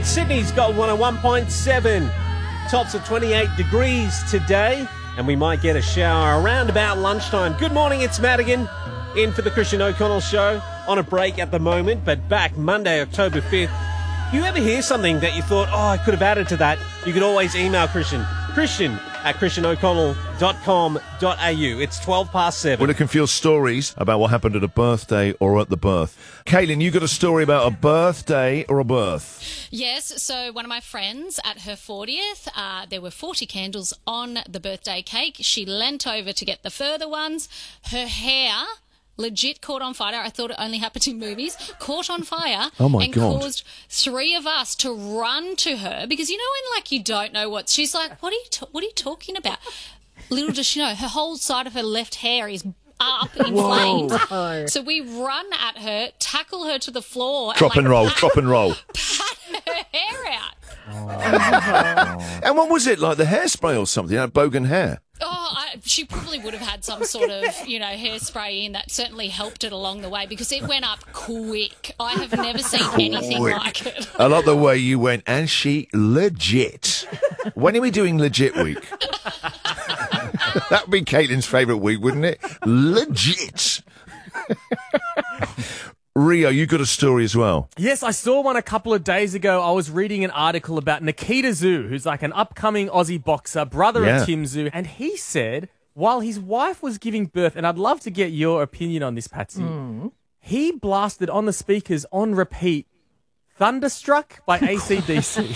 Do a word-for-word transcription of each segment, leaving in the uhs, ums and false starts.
Sydney's Gold one oh one point seven. Tops of twenty-eight degrees today, and we might get a shower around about lunchtime. Good morning, it's Madigan, in for the Christian O'Connell Show. On a break at the moment, but back Monday, October fifth. You ever hear something that you thought, oh, I could have added to that? You could always email Christian. Christian at christian o'connell dot com dot a u. It's twelve past seven. We're looking for your stories about what happened at a birthday or at the birth. Caitlin, you got a story about a birthday or a birth? Yes, so one of my friends at her fortieth, uh, there were forty candles on the birthday cake. She leant over to get the further ones. Her hair legit caught on fire. I thought it only happened in movies. Caught on fire. Oh my and God. caused three of us to run to her because you know when like you don't know what she's like. What are you? Ta- what are you talking about? Little does she know, her whole side of her left hair is up in flames. Whoa. So we run at her, tackle her to the floor, Drop and, and like, roll, pat, drop and roll. pat her hair out. And what was it, like the hairspray or something? That bogan hair? Oh, I, she probably would have had some sort of, you know, hairspray in that certainly helped it along the way because it went up quick. I have never seen anything Quick. like it. I like the way you went, and she legit. When are we doing legit week? That would be Caitlin's favourite week, wouldn't it? Legit. Rio, you got a story as well. Yes, I saw one a couple of days ago. I was reading an article about Nikita Tszyu, who's like an upcoming Aussie boxer, brother Yeah. of Tim Tszyu, and he said while his wife was giving birth, and I'd love to get your opinion on this, Patsy, he blasted on the speakers on repeat, Thunderstruck by A C D C.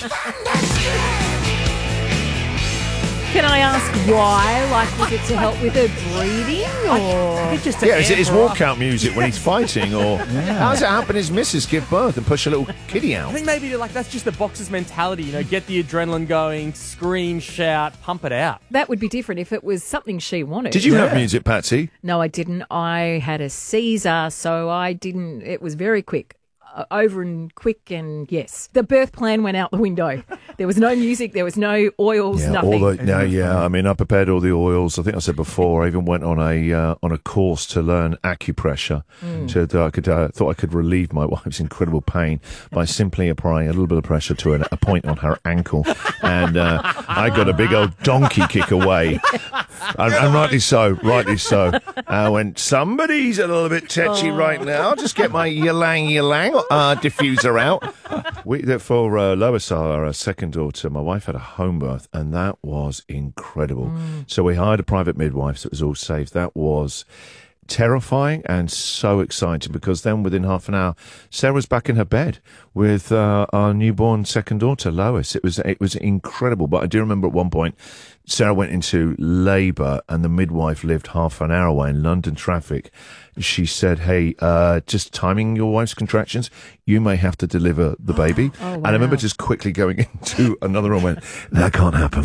Can I ask why? Like, was it to help with her breathing, or It just Yeah, is it his amp her up. walkout music when he's fighting, or how does it happen his missus give birth and push a little kiddie I out? think maybe like that's just the boxer's mentality, you know, get the adrenaline going, scream, shout, pump it out. that would be different if it was something she wanted? Did you have music, Patsy? No, I didn't. I had a Caesar, so I didn't. It was very quick. Uh, over and quick, and yes, the birth plan went out the window. There was no music, there was no oils, Yeah, nothing. all the, no, yeah. I mean, I prepared all the oils. I think I said before. I even went on a uh, on a course to learn acupressure. To uh, I could uh, thought I could relieve my wife's incredible pain by simply applying a little bit of pressure to an, a point on her ankle, and uh, I got a big old donkey kick away, and, and rightly so, rightly so. I went, somebody's a little bit tetchy right now. Just get my ylang ylang uh, diffuser out. We for uh, Lois, our uh, second daughter, my wife had a home birth, and that was incredible. So we hired a private midwife, so it was all safe. That was terrifying and so exciting because then within half an hour, Sarah was back in her bed with uh, our newborn second daughter, Lois. It was it was incredible. But I do remember at one point, Sarah went into labour and the midwife lived half an hour away in London traffic. She said, hey, uh, just timing your wife's contractions, you may have to deliver the baby. Oh, And I remember just quickly going into another room and went, that can't happen.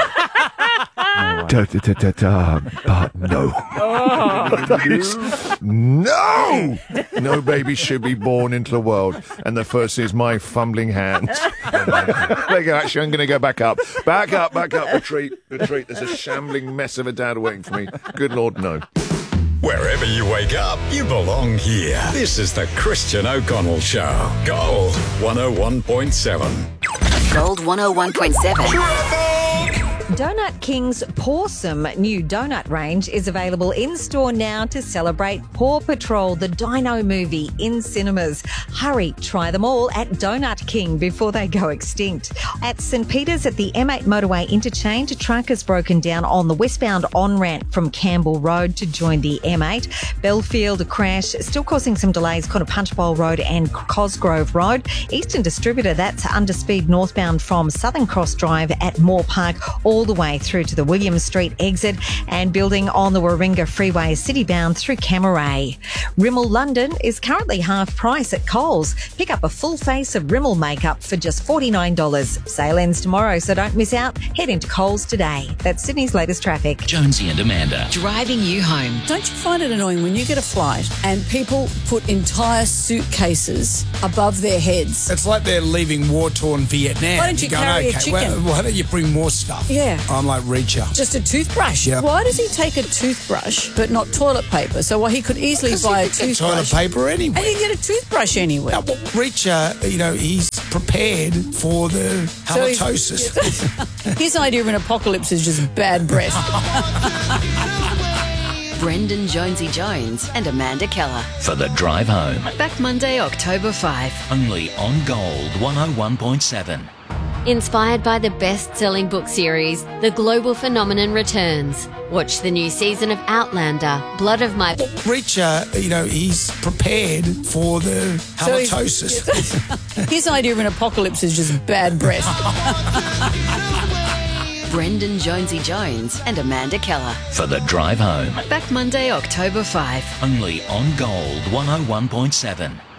Da, da, da, da, da, but no. That is- no! No baby should be born into the world. And the first is my fumbling hands. There you go. Actually, I'm going to go back up. Back up, back up. Retreat, retreat. There's a shambling mess of a dad waiting for me. Good Lord, no. Wherever you wake up, you belong here. This is the Christian O'Connell Show. Gold one oh one point seven. Gold one oh one point seven. Donut King's Pawsome new donut range is available in-store now to celebrate Paw Patrol, the Dino movie, in cinemas. Hurry, try them all at Donut King before they go extinct. At St Peters at the M eight motorway interchange, a truck has broken down on the westbound on-ramp from Campbell Road to join the M eight. Belfield, a crash, still causing some delays, kind of Punchbowl Road and Cosgrove Road. Eastern Distributor, that's underspeed northbound from Southern Cross Drive at Moore Park, all the way through to the William Street exit, and building on the Warringah Freeway city-bound through Camaray. Rimmel London is currently half price at Coles. Pick up a full face of Rimmel makeup for just forty-nine dollars. Sale ends tomorrow, so don't miss out. Head into Coles today. That's Sydney's latest traffic. Jonesy and Amanda. Driving you home. Don't you find it annoying when you get a flight and people put entire suitcases above their heads? It's like they're leaving war-torn Vietnam. Why don't you You're going, carry a okay, chicken? well, why don't you bring more stuff? Yeah, Yeah. I'm like Reacher. Just a toothbrush? Yeah. Why does he take a toothbrush but not toilet paper? So well, he could easily buy a toothbrush. Toilet paper anyway. And he can get a toothbrush anywhere. Now, well, Reacher, you know, he's prepared for the So he's- halitosis. His idea of an apocalypse is just bad breath. Brendan Jonesy Jones and Amanda Keller. For the drive home. Back Monday, October fifth. Only on Gold one oh one point seven. Inspired by the best-selling book series, The Global Phenomenon returns. Watch the new season of Outlander, Blood of My... Reacher, you know, he's prepared for the So he's- halitosis. His idea of an apocalypse is just bad breath. Brendan Jonesy Jones and Amanda Keller. For the drive home. Back Monday, October fifth. Only on Gold one oh one point seven.